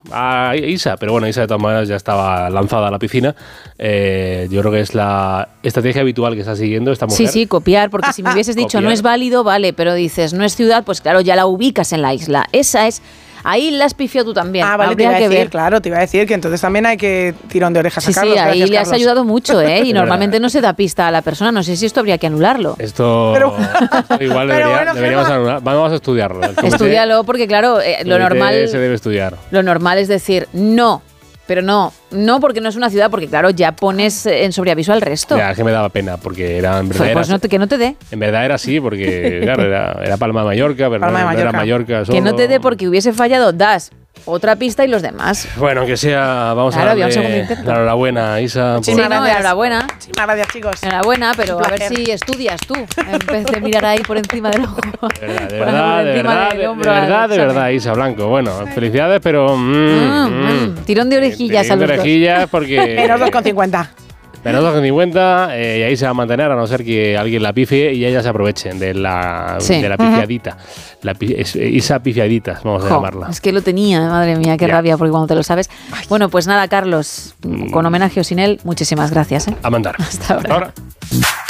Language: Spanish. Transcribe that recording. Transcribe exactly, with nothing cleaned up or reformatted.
a Isa, pero bueno, Isa de todas maneras ya estaba lanzada a la piscina. Eh, yo creo que es la estrategia habitual que está siguiendo esta mujer. Sí, sí, copiar, porque si me hubieses dicho copiar. No es válido, vale, pero dices no es ciudad, pues claro, ya la ubicas en la isla. Esa es... Ahí la has pifiado tú también. Ah, vale, te iba a decir, claro, te iba a decir que entonces también hay que tirón de orejas sí, a Carlos. Sí, ahí gracias, le has Carlos. ayudado mucho, ¿eh? Y normalmente no se da pista a la persona. No sé si esto habría que anularlo. Esto, pero, esto igual pero debería, bueno, deberíamos anular. Vamos a estudiarlo. Estudialo, porque claro, eh, lo normal... Se debe estudiar. Lo normal es decir no. Pero no, no porque no es una ciudad, porque claro, ya pones en sobreaviso al resto. Ya, es que me daba pena, porque era en verdad. Pues era, no te, que no te dé. En verdad era así, porque claro, era, era Palma de Mallorca, pero Palma de no, Mallorca. no era Mallorca solo. Que no te dé porque hubiese fallado, das otra pista y los demás. Bueno, que sea, vamos claro, a darle la enhorabuena, Isa. Sí, por... no, enhorabuena. Muchísimas gracias, chicos. Enhorabuena, pero a ver si estudias tú, en vez de mirar ahí por encima del ojo. De verdad, de verdad, de verdad, de, de verdad, de verdad, Isa Blanco. Bueno, felicidades, pero... Mm, mm, mm. Tirón de orejillas tirón a los de orejillas porque... Menos dos con cincuenta. Menos dos con cincuenta, eh, y ahí se va a mantener, a no ser que alguien la pifie y ellas se aprovechen de la, sí. de la pifiadita. Uh-huh. La, es, Isa pifiaditas, vamos a jo, llamarla. Es que lo tenía, madre mía, qué ya. rabia, porque cuando te lo sabes. Ay. Bueno, pues nada, Carlos, mm. con homenaje o sin él, muchísimas gracias. ¿eh? A mandar. Hasta ahora. Hasta ahora.